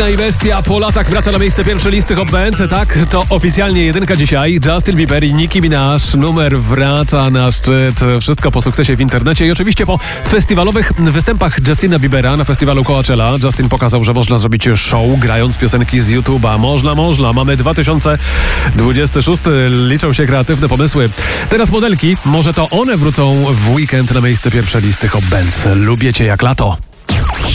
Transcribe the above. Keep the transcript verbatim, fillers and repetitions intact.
Piękna i bestia po latach wraca na miejsce pierwsze listy Hot Dance. Tak, to oficjalnie jedynka dzisiaj. Justin Bieber i Nicki Minaj. Numer wraca na szczyt. Wszystko po sukcesie w internecie i oczywiście po festiwalowych występach Justina Biebera na festiwalu Coachella. Justin pokazał, że można zrobić show grając piosenki z YouTube'a. Można, można. Mamy dwa tysiące dwudziesty szósty. Liczą się kreatywne pomysły. Teraz modelki. Może to one wrócą w weekend na miejsce pierwsze listy Hot Dance. Lubię cię jak lato.